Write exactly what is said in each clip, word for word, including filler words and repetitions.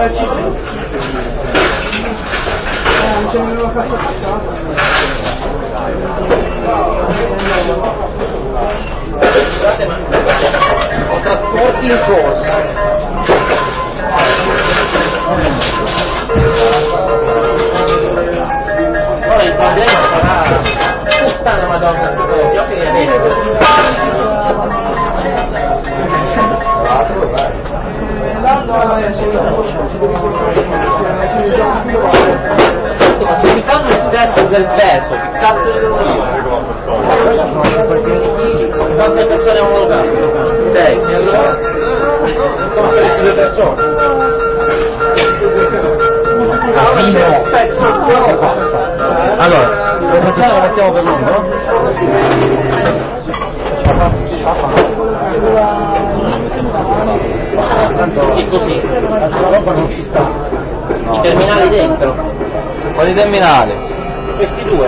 Ho trasporti in corsa. Ora il problema sarà puttana madonna sto coso, io che ma se mi fanno il test del peso, che cazzo ne devo dire? Quante persone omologate? sei, e allora? Come se avessi due persone? Allora, lo facciamo, lo mettiamo per lungo? Sì, così. La roba non ci sta. I terminali dentro. Quali terminali? Questi due.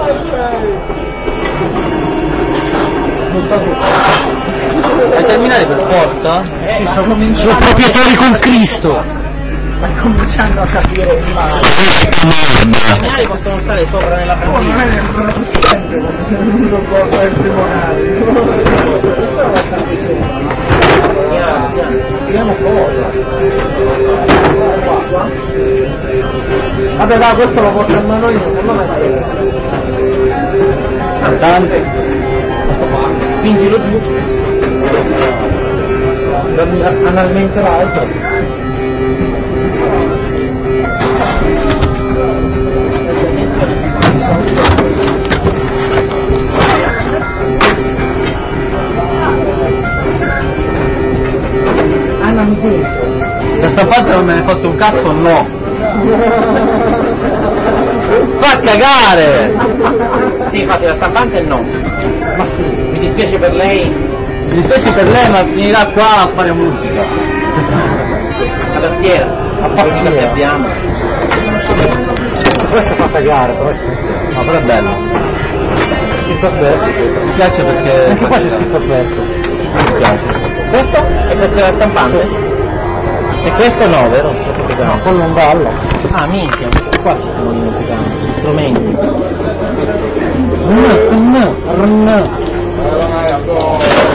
Ai terminali per forza? Eh, sono proprietari con Cristo. Stai cominciando a capire male. I terminali possono stare sopra nella cantina. Non posso essere Piano, piano. Vediamo cosa. Vabbè, dai, questo lo portiamo noi, non è vero. Cantante. Spingilo giù. Analmente l'altro. La stampante non me ne fatto un cazzo, no. Fa cagare! Sì, infatti la stampante no. Ma sì. Mi dispiace per lei. Mi dispiace per lei, ma finirà qua a fare musica. La tastiera. A tastiera che abbiamo. Questo fa cagare, però è scritto. No, però è bello. Scritto aperto. Mi piace perché. Anche qua c'è scritto aperto. Mi piace. Questo è pezzo della stampante? E questo no, vero? No, quello non balla. Ah, minchia, questo qua ci stiamo dimenticando. Gli strumenti. Rn, rn, rn.